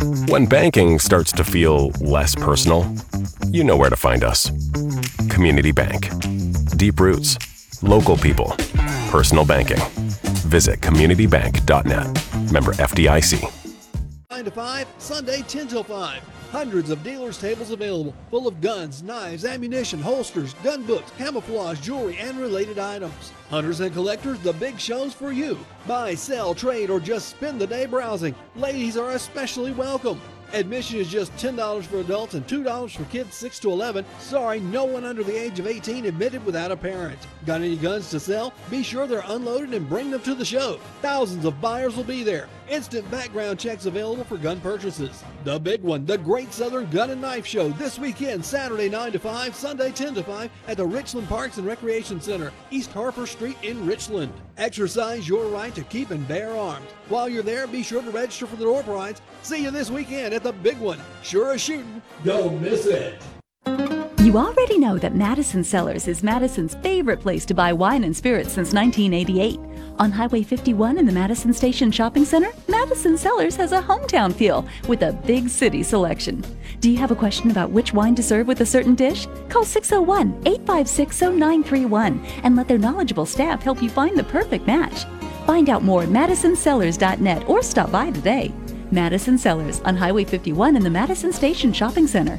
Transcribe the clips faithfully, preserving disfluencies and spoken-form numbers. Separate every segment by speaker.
Speaker 1: When banking starts to feel less personal, you know where to find us. Community Bank. Deep roots, local people, personal banking. Visit community bank dot net. Member F D I C.
Speaker 2: nine to five, Sunday ten till five. Hundreds of dealers' tables available, full of guns, knives, ammunition, holsters, gun books, camouflage, jewelry, and related items. Hunters and collectors, the big show's for you. Buy, sell, trade, or just spend the day browsing. Ladies are especially welcome. Admission is just ten dollars for adults and two dollars for kids six to eleven. Sorry, no one under the age of eighteen admitted without a parent. Got any guns to sell? Be sure they're unloaded and bring them to the show. Thousands of buyers will be there. Instant background checks available for gun purchases. The big one, the Great Southern Gun and Knife Show, this weekend, Saturday nine to five, Sunday ten to five at the Richland Parks and Recreation Center, East Harper Street in Richland. Exercise your right to keep and bear arms. While you're there, be sure to register for the door prize. See you this weekend at the big one. Sure as shooting. Don't miss it.
Speaker 3: You already know that Madison Cellars is Madison's favorite place to buy wine and spirits since nineteen eighty-eight. On Highway fifty-one in the Madison Station Shopping Center, Madison Cellars has a hometown feel with a big city selection. Do you have a question about which wine to serve with a certain dish? Call six oh one, eight five six, oh nine three one and let their knowledgeable staff help you find the perfect match. Find out more at madison cellars dot net or stop by today. Madison Cellars on Highway fifty-one in the Madison Station Shopping Center.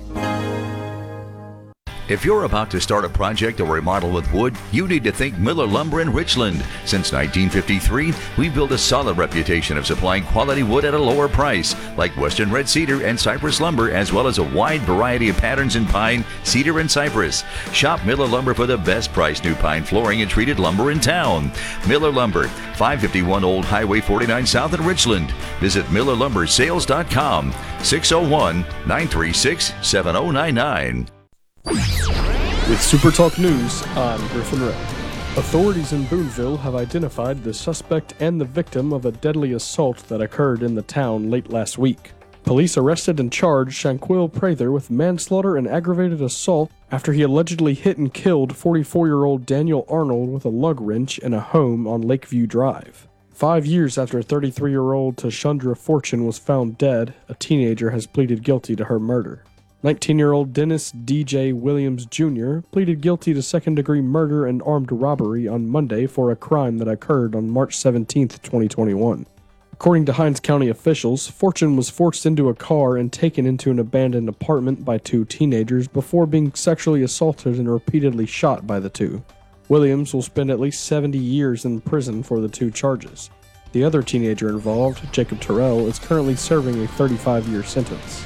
Speaker 4: If you're about to start a project or remodel with wood, you need to think Miller Lumber in Richland. Since nineteen fifty-three, we've built a solid reputation of supplying quality wood at a lower price, like Western Red Cedar and Cypress Lumber, as well as a wide variety of patterns in pine, cedar, and cypress. Shop Miller Lumber for the best price new pine flooring and treated lumber in town. Miller Lumber, five fifty-one Old Highway forty-nine South in Richland. Visit miller lumber sales dot com, six oh one, nine three six, seven oh nine nine.
Speaker 5: With Super Talk News, I'm Griffin Ray. Authorities in Boonville have identified the suspect and the victim of a deadly assault that occurred in the town late last week. Police arrested and charged Shanquille Prather with manslaughter and aggravated assault after he allegedly hit and killed forty-four-year-old Daniel Arnold with a lug wrench in a home on Lakeview Drive. Five years after thirty-three-year-old Tashundra Fortune was found dead, a teenager has pleaded guilty to her murder. nineteen-year-old Dennis D J Williams Junior pleaded guilty to second-degree murder and armed robbery on Monday for a crime that occurred on March seventeenth, twenty twenty-one. According to Hinds County officials, Fortune was forced into a car and taken into an abandoned apartment by two teenagers before being sexually assaulted and repeatedly shot by the two. Williams will spend at least seventy years in prison for the two charges. The other teenager involved, Jacob Terrell, is currently serving a thirty-five-year sentence.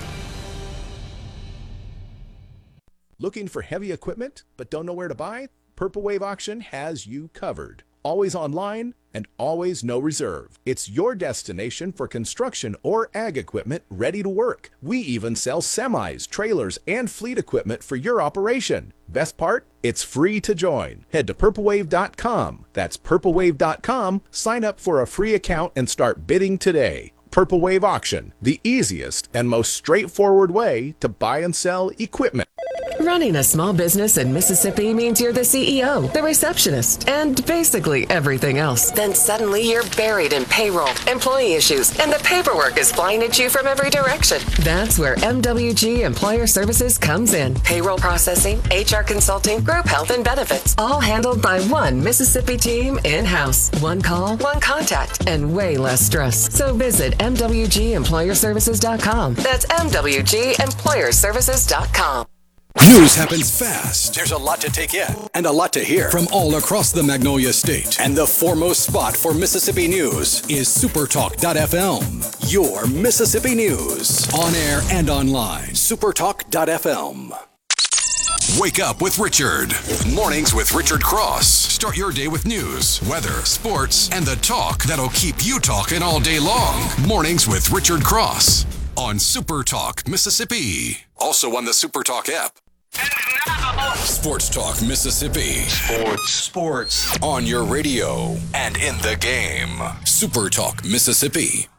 Speaker 6: Looking for heavy equipment but don't know where to buy? Purple Wave Auction has you covered. Always online and always no reserve. It's your destination for construction or ag equipment ready to work. We even sell semis, trailers, and fleet equipment for your operation. Best part? It's free to join. Head to purple wave dot com. That's purple wave dot com. Sign up for a free account and start bidding today. Purple Wave Auction, the easiest and most straightforward way to buy and sell equipment.
Speaker 7: Running a small business in Mississippi means you're the C E O, the receptionist, and basically everything else. Then suddenly you're buried in payroll, employee issues, and the paperwork is flying at you from every direction. That's where M W G Employer Services comes in. Payroll processing, H R consulting, group health and benefits, all handled by one Mississippi team in-house. One call, one contact, and way less stress. So visit M W G employer services dot com. That's M W G employer services dot com.
Speaker 8: News happens fast. There's a lot to take in and a lot to hear from all across the Magnolia State. And the foremost spot for Mississippi news is supertalk dot f m. Your Mississippi news. On air and online. supertalk dot f m. Wake up with Richard. Mornings with Richard Cross. Start your day with news, weather, sports, and the talk that'll keep you talking all day long. Mornings with Richard Cross on Super Talk Mississippi. Also on the Super Talk app. Sports Talk Mississippi. Sports. Sports. On your radio and in the game. Super Talk Mississippi.